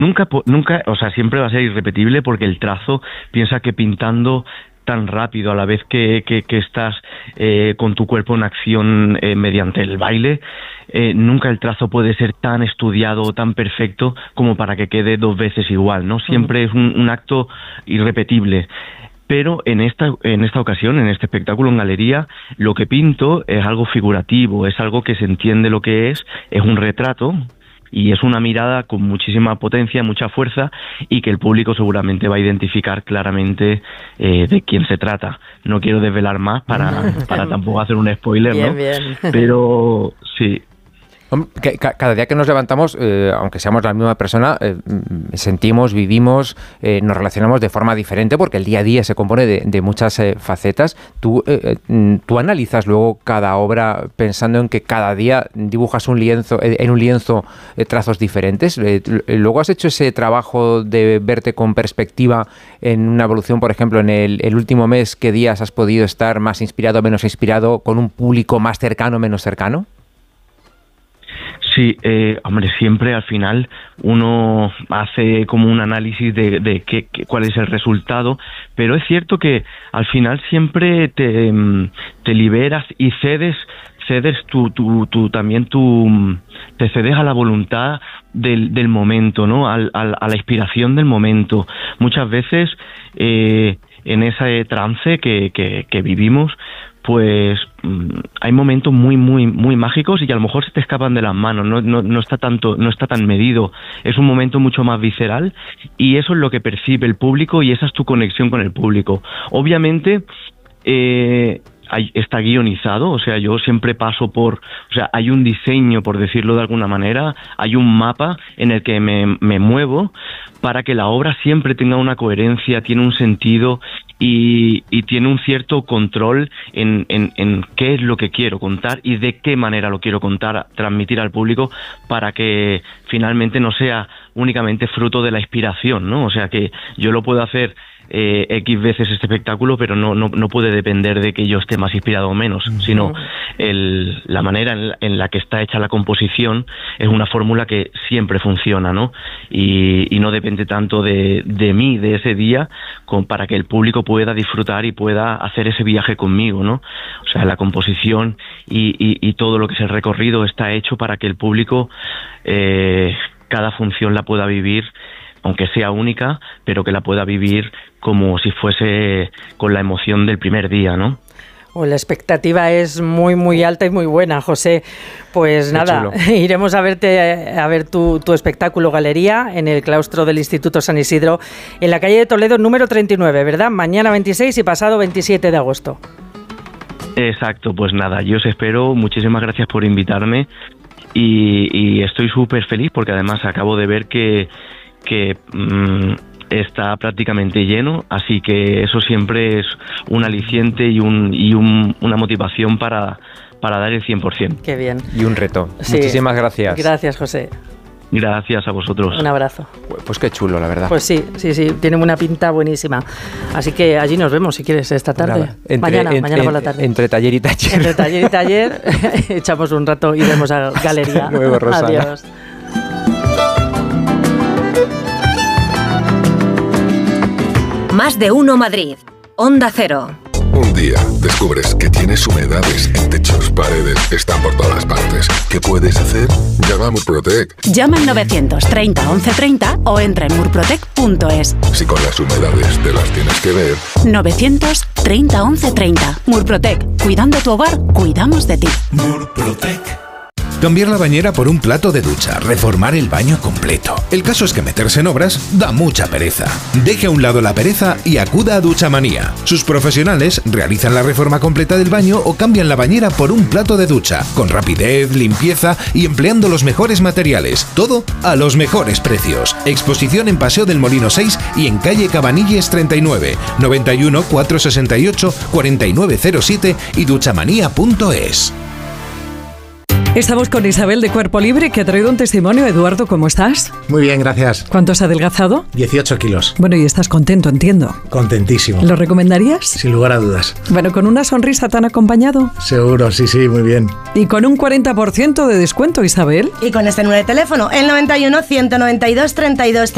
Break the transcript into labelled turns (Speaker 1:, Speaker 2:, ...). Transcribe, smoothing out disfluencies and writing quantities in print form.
Speaker 1: Nunca, o sea, siempre va a ser irrepetible porque el trazo piensa que pintando tan rápido a la vez que estás con tu cuerpo en acción mediante el baile, nunca el trazo puede ser tan estudiado o tan perfecto como para que quede 2 veces igual, ¿no? Siempre es un acto irrepetible. Pero en esta ocasión, en este espectáculo en galería, lo que pinto es algo figurativo, es algo que se entiende lo que es un retrato, y es una mirada con muchísima potencia, mucha fuerza, y que el público seguramente va a identificar claramente de quién se trata. No quiero desvelar más para tampoco hacer un spoiler,
Speaker 2: bien,
Speaker 1: ¿no?
Speaker 2: Bien.
Speaker 1: Pero sí.
Speaker 3: Cada día que nos levantamos, aunque seamos la misma persona, sentimos, vivimos, nos relacionamos de forma diferente porque el día a día se compone de muchas facetas. ¿Tú analizas luego cada obra pensando en que cada día dibujas en un lienzo trazos diferentes? ¿Luego has hecho ese trabajo de verte con perspectiva en una evolución, por ejemplo, en el último mes? ¿Qué días has podido estar más inspirado, menos inspirado, con un público más cercano, menos cercano?
Speaker 1: Sí, hombre, siempre al final uno hace como un análisis de cuál es el resultado, pero es cierto que al final siempre te liberas y cedes te cedes a la voluntad del momento, ¿no? A la inspiración del momento. Muchas veces en ese trance que vivimos, pues hay momentos muy muy muy mágicos y que a lo mejor se te escapan de las manos, no está tan medido, es un momento mucho más visceral y eso es lo que percibe el público y esa es tu conexión con el público. Obviamente está guionizado, o sea, yo siempre paso hay un diseño, por decirlo de alguna manera, hay un mapa en el que me muevo para que la obra siempre tenga una coherencia, tiene un sentido y tiene un cierto control en qué es lo que quiero contar y de qué manera lo quiero contar, transmitir al público para que finalmente no sea únicamente fruto de la inspiración, ¿no? O sea, que yo lo puedo hacer X veces este espectáculo, pero no puede depender de que yo esté más inspirado o menos, sino la manera en la que está hecha la composición es una fórmula que siempre funciona, ¿no? Y no depende tanto de mí, de ese día, para que el público pueda disfrutar y pueda hacer ese viaje conmigo, ¿no? O sea, la composición y todo lo que es el recorrido está hecho para que el público cada función la pueda vivir, aunque sea única, pero que la pueda vivir como si fuese con la emoción del primer día, ¿no?
Speaker 2: La expectativa es muy, muy alta y muy buena, José. Pues nada, iremos a ver tu espectáculo Galería en el claustro del Instituto San Isidro, en la calle de Toledo, número 39, ¿verdad? Mañana 26 y pasado 27 de agosto.
Speaker 1: Exacto, pues nada, yo os espero. Muchísimas gracias por invitarme y estoy súper feliz porque además acabo de ver que está prácticamente lleno, así que eso siempre es un aliciente y una motivación para dar el 100%.
Speaker 2: Qué bien.
Speaker 3: Y un reto. Sí. Muchísimas gracias.
Speaker 2: Gracias, José.
Speaker 1: Gracias a vosotros.
Speaker 2: Un abrazo.
Speaker 3: Pues qué chulo, la verdad.
Speaker 2: Pues sí, tiene una pinta buenísima. Así que allí nos vemos, si quieres, esta tarde. Mañana por la tarde.
Speaker 3: Entre taller y taller.
Speaker 2: Entre taller y taller echamos un rato y vemos a Galería.
Speaker 3: Luego, Rosana.
Speaker 2: Adiós.
Speaker 4: Más de uno Madrid. Onda Cero.
Speaker 5: Un día descubres que tienes humedades en techos, paredes, están por todas partes. ¿Qué puedes hacer? Llama a Murprotec.
Speaker 4: Llama al 930 1130 o entra en murprotec.es.
Speaker 5: Si con las humedades te las tienes que ver.
Speaker 4: 930 1130. Murprotec. Cuidando tu hogar, cuidamos de ti.
Speaker 6: Murprotec. Cambiar la bañera por un plato de ducha, reformar el baño completo. El caso es que meterse en obras da mucha pereza. Deje a un lado la pereza y acuda a Duchamanía. Sus profesionales realizan la reforma completa del baño o cambian la bañera por un plato de ducha, con rapidez, limpieza y empleando los mejores materiales. Todo a los mejores precios. Exposición en Paseo del Molino 6 y en calle Cabanilles 39, 91 468 4907 y duchamanía.es.
Speaker 7: Estamos con Isabel de Cuerpo Libre, que ha traído un testimonio. Eduardo, ¿cómo estás?
Speaker 8: Muy bien, gracias.
Speaker 7: ¿Cuánto has adelgazado?
Speaker 8: 18 kilos.
Speaker 7: Bueno, y estás contento, entiendo.
Speaker 8: Contentísimo.
Speaker 7: ¿Lo recomendarías?
Speaker 8: Sin lugar a dudas.
Speaker 7: Bueno, ¿con una sonrisa tan acompañado?
Speaker 8: Seguro, sí, muy bien.
Speaker 7: Y con un 40% de descuento, Isabel.
Speaker 9: Y con este número de teléfono, el 91 192 32